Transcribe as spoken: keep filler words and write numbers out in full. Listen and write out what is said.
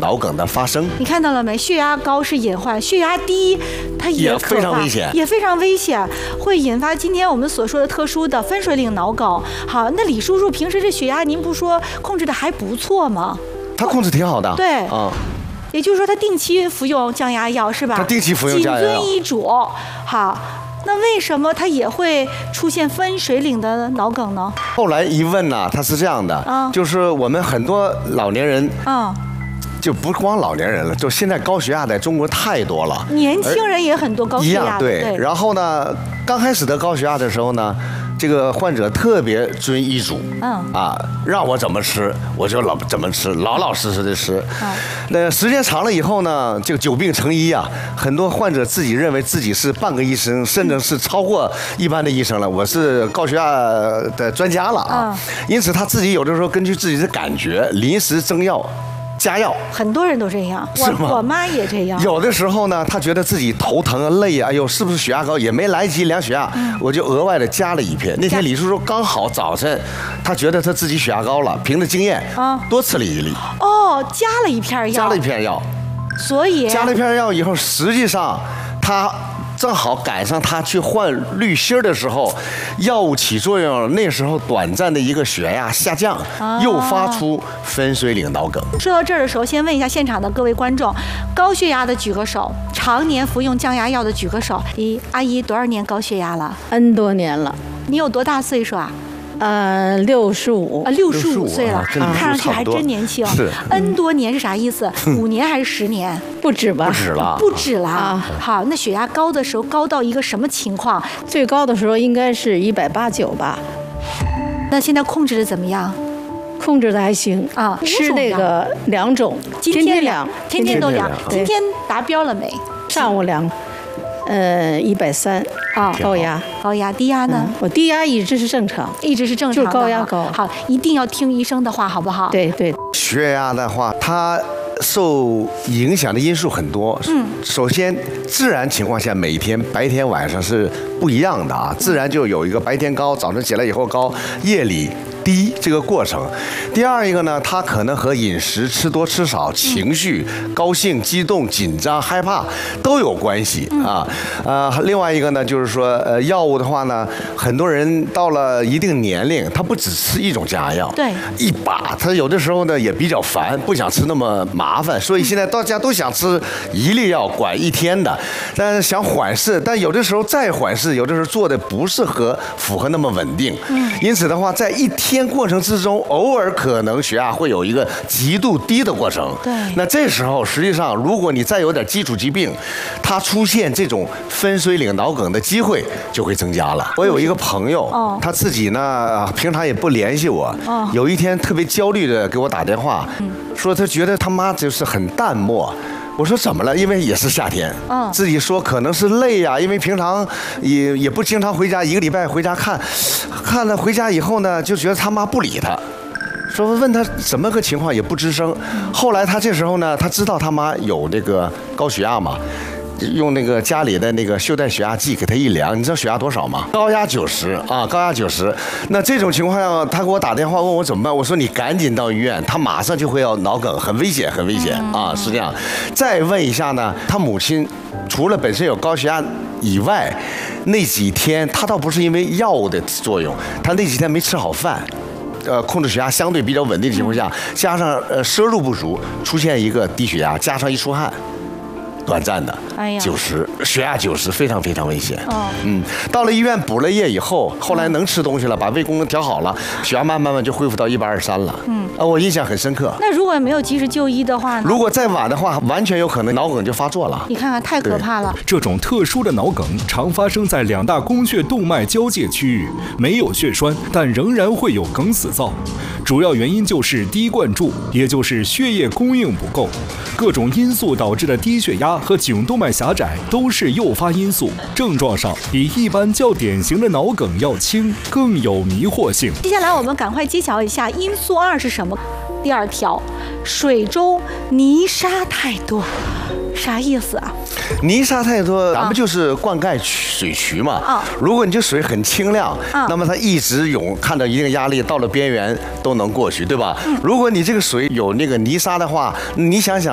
脑梗的发生。 你看到了没？血压高是隐患，血压低它也也非常危险， 也非常危险，会引发今天我们所说的特殊的分水岭脑梗。好，那李叔叔平时这血压您不说控制的还不错吗？ 他控制挺好的。 对， 啊。 也就是说，他定期服用降压药是吧？ 他定期服用降压药， 谨遵医嘱。好，那为什么他也会出现分水岭的脑梗呢？ 后来一问呢、啊，他是这样的，嗯、就是我们很多老年人，嗯，就不光老年人了，就现在高血压在中国太多了， 年轻人也很多高血压。 对， 对。 然后呢，刚开始得高血压的时候呢。这个患者特别遵医嘱，嗯啊，让我怎么吃我就老怎么吃，老老实实的吃。嗯，那时间长了以后呢，这个久病成医啊，很多患者自己认为自己是半个医生，甚至是超过一般的医生了，我是高血压的专家了啊。嗯，因此他自己有的时候根据自己的感觉临时增药。加药， 很多人都这样，我我妈也这样。 有的时候呢，她觉得自己头疼啊、累啊，哎呦，是不是血压高？也没来及量血压，嗯、我就额外的加了一片。那天李叔叔刚好早晨，他觉得他自己血压高了，凭着经验啊，多吃了一粒。 哦，加了一片药。 加了一片药。 所以加了一片药以后，实际上他。正好赶上他去换滤芯的时候，药物起作用，那时候短暂的一个血压下降，啊、诱发出分水岭脑梗。 说到这儿的时候，先问一下现场的各位观众，高血压的举个手，常年服用降压药的举个手。咦，阿姨多少年高血压了 ？N 多年了。 你有多大岁数啊？ 呃，六十五啊，六十五岁了，看上去还真年轻。 是 N 多年是啥意思？五年还是十年？ 不止吧？ 不止了， 不止了啊！好，那血压高的时候高到一个什么情况？ 最高的时候应该是一百八九吧。 那现在控制的怎么样？ 控制的还行啊， 吃那个两种， 天天量， 天天都量。今天达标了没？ 上午量。呃，一百三啊，高压， 高压，低压呢？ 我低压一直是正常， 一直是正常的， 就是高压高。 好，一定要听医生的话，好不好？ 对对。 血压的话，它受影响的因素很多。嗯，首先自然情况下，每天白天晚上是不一样的啊，自然就有一个白天高，早晨起来以后高，夜里低这个过程。第二一个呢，它可能和饮食吃多吃少、情绪、高兴、激动、紧张、害怕都有关系啊。呃，另外一个呢，就是说，呃，药物的话呢，很多人到了一定年龄，他不只吃一种降压药， 对， 一把，他有的时候呢也比较烦，不想吃那么麻烦，所以现在大家都想吃一粒药管一天的，但是想缓释，但有的时候再缓释，有的时候做的不是和符合那么稳定，嗯，因此的话，在一天过程之中，偶尔可能血压会有一个极度低的过程， 对， 那这时候实际上，如果你再有点基础疾病，它出现这种分水岭脑梗的机会就会增加了。我有一个朋友，哦，他自己呢平常也不联系我，哦，有一天特别焦虑的给我打电话，嗯，说他觉得他妈就是很淡漠。我说怎么了？因为也是夏天，嗯，自己说可能是累呀，因为平常也也不经常回家，一个礼拜回家看，看了回家以后呢，就觉得他妈不理他。说问他怎么个情况也不吱声。后来他这时候呢，他知道他妈有那个高血压嘛，用那个家里的那个袖带血压计给他一量，你知道血压多少吗？高压九十啊，高压九十。那这种情况下，他给我打电话问我怎么办，我说你赶紧到医院，他马上就会要脑梗，很危险，很危险啊，是这样。再问一下呢，他母亲除了本身有高血压以外，那几天他倒不是因为药物的作用，他那几天没吃好饭。呃，控制血压相对比较稳定的情况下，加上呃摄入不足，出现一个低血压，加上一出汗，短暂的，九十，血压九十，非常非常危险。哦，嗯，到了医院补了液以后，后来能吃东西了，把胃功能调好了，血压慢慢慢就恢复到一百二十三了。嗯，啊，我印象很深刻。 那如果没有及时就医的话呢？ 如果再晚的话，完全有可能脑梗就发作了。 你看看，太可怕了。 这种特殊的脑梗常发生在两大供血动脉交界区域，没有血栓，但仍然会有梗死灶。主要原因就是低灌注，也就是血液供应不够。各种因素导致的低血压和颈动脉狭窄都是诱发因素，症状上比一般较典型的脑梗要轻，更有迷惑性。 接下来我们赶快揭晓一下因素二是什么。第二条，水中泥沙太多，啥意思啊？ 泥沙太多，咱们就是灌溉水渠嘛。啊，如果你这水很清亮，啊，那么它一直涌，看到一定压力，到了边缘都能过去，对吧？嗯，如果你这个水有那个泥沙的话，你想想。